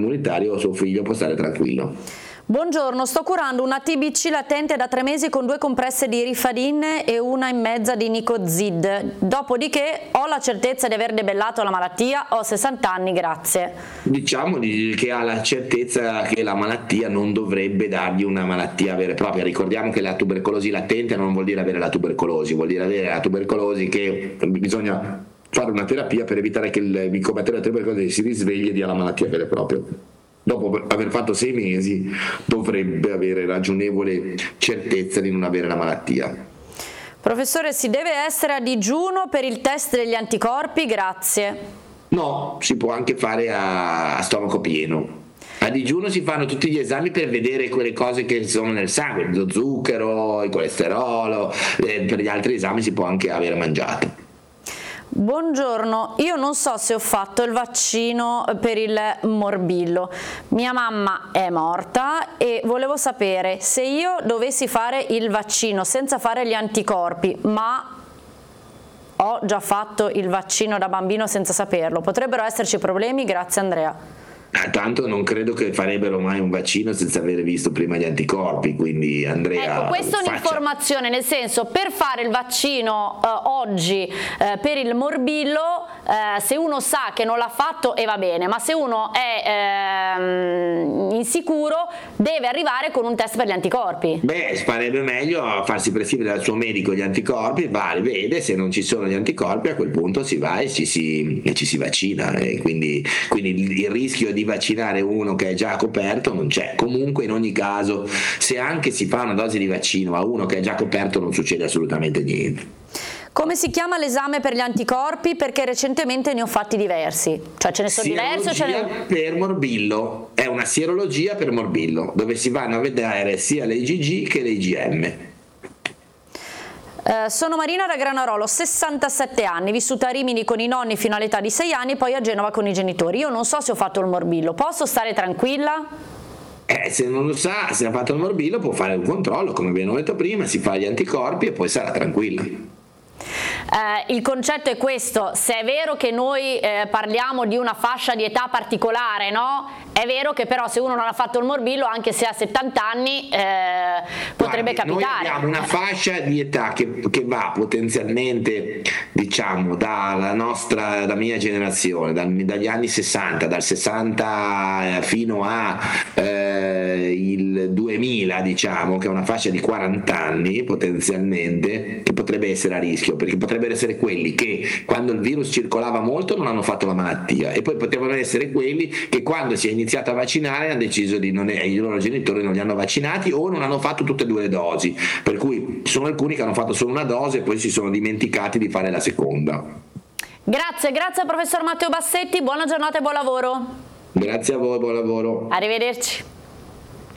immunitario, suo figlio può stare tranquillo. Buongiorno, sto curando una TBC latente da 3 mesi con 2 compresse di Rifadin e 1,5 di Nicozid. Dopodiché ho la certezza di aver debellato la malattia, ho 60 anni, grazie. Diciamo che ha la certezza che la malattia non dovrebbe dargli una malattia vera e propria. Ricordiamo che la tubercolosi latente non vuol dire avere la tubercolosi, vuol dire avere la tubercolosi che bisogna fare una terapia per evitare che il micobatterio della tubercolosi si risvegli e dia la malattia vera e propria. Dopo aver fatto 6 mesi dovrebbe avere ragionevole certezza di non avere la malattia. Professore, si deve essere a digiuno per il test degli anticorpi? Grazie. No, si può anche fare a stomaco pieno. A digiuno si fanno tutti gli esami per vedere quelle cose che sono nel sangue, lo zucchero, il colesterolo, per gli altri esami si può anche avere mangiato. Buongiorno, io non so se ho fatto il vaccino per il morbillo, mia mamma è morta e volevo sapere se io dovessi fare il vaccino senza fare gli anticorpi, ma ho già fatto il vaccino da bambino senza saperlo, potrebbero esserci problemi? Grazie Andrea. Tanto non credo che farebbero mai un vaccino senza aver visto prima gli anticorpi, quindi Andrea, ecco, questa è un'informazione, nel senso, per fare il vaccino oggi per il morbillo, se uno sa che non l'ha fatto e va bene, ma se uno è insicuro deve arrivare con un test per gli anticorpi. Beh, farebbe meglio farsi prescrivere dal suo medico gli anticorpi, va, vede, se non ci sono gli anticorpi a quel punto si va e ci si vaccina, e quindi il rischio di vaccinare uno che è già coperto non c'è. Comunque in ogni caso, se anche si fa una dose di vaccino a uno che è già coperto non succede assolutamente niente. Come si chiama l'esame per gli anticorpi? Perché recentemente ne ho fatti diversi, cioè ce ne sono diversi. Per morbillo, è una sierologia per morbillo dove si vanno a vedere sia le IgG che le IgM. Sono Marina da Granarolo, 67 anni, vissuta a Rimini con i nonni fino all'età di 6 anni, poi a Genova con i genitori. Io non so se ho fatto il morbillo, posso stare tranquilla? Se non lo sa, se ha fatto il morbillo può fare un controllo, come abbiamo detto prima, si fa gli anticorpi e poi sarà tranquilla. Il concetto è questo: se è vero che noi parliamo di una fascia di età particolare, no? È vero che però se uno non ha fatto il morbillo, anche se ha 70 anni, potrebbe capitare. Noi abbiamo una fascia di età che va potenzialmente, diciamo, da mia generazione, dagli anni 60, dal 60 fino a il 2000, diciamo, che è una fascia di 40 anni potenzialmente, che potrebbe essere a rischio, perché potrebbero essere quelli che quando il virus circolava molto non hanno fatto la malattia, e poi potevano essere quelli che quando si è iniziato a vaccinare hanno deciso i loro genitori non li hanno vaccinati o non hanno fatto tutte e 2 le dosi, per cui ci sono alcuni che hanno fatto solo una dose e poi si sono dimenticati di fare la seconda. Grazie professor Matteo Bassetti, buona giornata e buon lavoro. Grazie a voi, buon lavoro. Arrivederci.